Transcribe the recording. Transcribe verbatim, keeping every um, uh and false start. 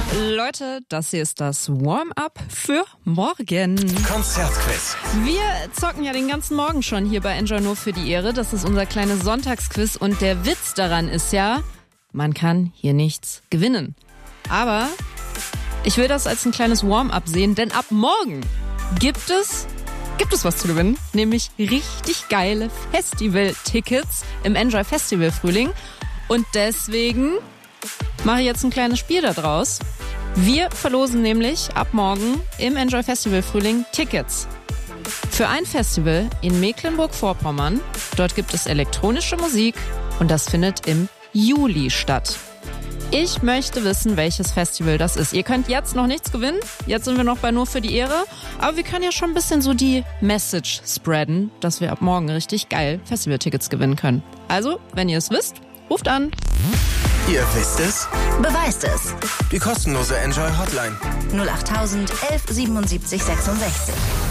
Leute, das hier ist das Warm-up für morgen. Konzertquiz. Wir zocken ja den ganzen Morgen schon hier bei Enjoy nur für die Ehre. Das ist unser kleines Sonntagsquiz und der Witz daran ist ja, man kann hier nichts gewinnen. Aber ich will das als ein kleines Warm-up sehen, denn ab morgen gibt es gibt es was zu gewinnen, nämlich richtig geile Festival-Tickets im Enjoy Festival Frühling. Und deswegen mache ich jetzt ein kleines Spiel da draus. Wir verlosen nämlich ab morgen im Enjoy Festival Frühling Tickets für ein Festival in Mecklenburg-Vorpommern. Dort gibt es elektronische Musik und das findet im Juli statt. Ich möchte wissen, welches Festival das ist. Ihr könnt jetzt noch nichts gewinnen. Jetzt sind wir noch bei Nur für die Ehre. Aber wir können ja schon ein bisschen so die Message spreaden, dass wir ab morgen richtig geil Festivaltickets gewinnen können. Also, wenn ihr es wisst, ruft an. Ihr wisst es? Beweist es. Die kostenlose Enjoy Hotline. null achttausend elf siebenundsiebzig sechsundsechzig.